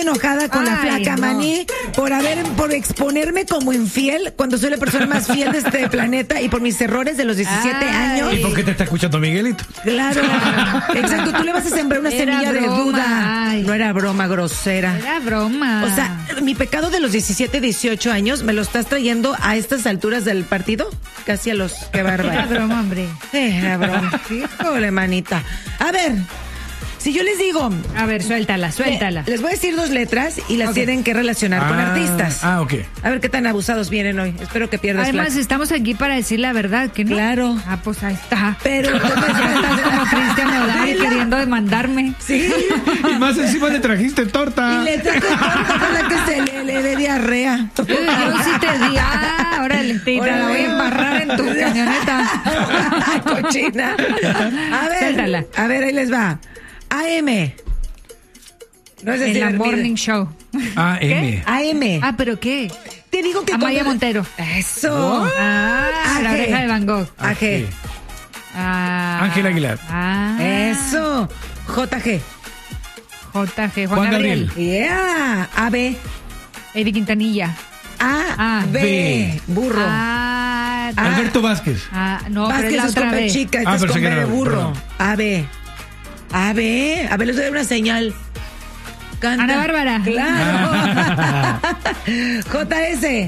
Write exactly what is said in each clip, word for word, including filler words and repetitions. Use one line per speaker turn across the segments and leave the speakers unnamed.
enojada con
Ay,
la flaca
no.
Maní por haber, por exponerme como infiel cuando soy la persona más fiel de este planeta y por mis errores de los diecisiete
Ay.
años.
¿Y por qué te está escuchando Miguelito?
Claro, exacto. Tú le vas a sembrar una
Era
semilla de
broma.
duda.
Ay.
No era broma, grosera.
Era broma.
O sea, mi pecado de los diecisiete, dieciocho años me lo estás trayendo a estas alturas del partido. Casi a los... Qué
Era
bárbaro.
broma, hombre.
Era broma. Híjole, manita. A ver, si yo les digo...
A ver, suéltala, suéltala.
Les voy a decir dos letras y las
Ok.
tienen que relacionar con
Ah,
artistas.
Ah, ok.
A ver qué tan abusados vienen hoy. Espero que pierdas
Además,
flaca.
estamos aquí para decir la verdad, ¿que no?
Claro.
Ah, pues ahí está.
Pero...
Estás como Cristian Nodal
Vela.
queriendo demandarme.
Sí.
Y más encima le trajiste torta.
Y le trajo torta, ojalá que se le, le dé diarrea.
Yo, yo sí te di, ah, órale, te la
Órale.
voy a embarrar en tu camioneta.
Cochina. A ver,
Suéltala.
a ver, ahí les va. A M. No es
En
decir,
la
mire.
morning show.
A M.
A M.
Ah, ¿pero qué?
Te digo que
Amaya
cuando-
Montero.
Eso.
Ah, la
Aje.
oreja de Van Gogh.
A G.
Ah,
Ángel Aguilar.
Ah,
Eso. J G.
J G. Juan,
Juan
Gabriel.
Gabriel.
Yeah. A B.
Eddie Quintanilla.
A
A,
B.
B.
Burro.
Ah,
Ah.
Alberto Vázquez.
ah, no, pero
Vázquez
es la
es con
otra
B
vez.
chica, esta
Ah,
es
pero
con
sí
B
que
de
era-
burro.
perdón.
A B. A B. A ver, les doy una señal. Canta.
Ana Bárbara.
Claro. J S.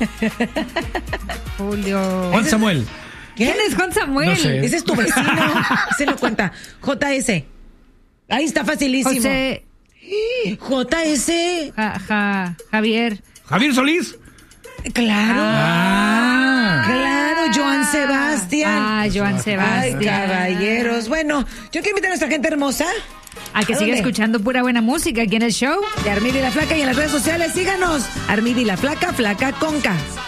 Julio.
Juan Samuel.
¿Quién es Juan Samuel?
No sé.
Ese es tu vecino. Se lo cuenta. J S. Ahí está facilísimo.
José.
J S.
Ja, ja, Javier.
Javier Solís.
Claro.
Ah.
Claro, Joan Sebastián.
Ah, Joan
Ay,
Sebastián.
caballeros. Bueno, yo quiero invitar a nuestra gente hermosa.
A que
¿A
siga
dónde?
escuchando pura buena música aquí en el show.
De Armida y la Flaca y en las redes sociales síganos. Armida y la Flaca, Flaca con K.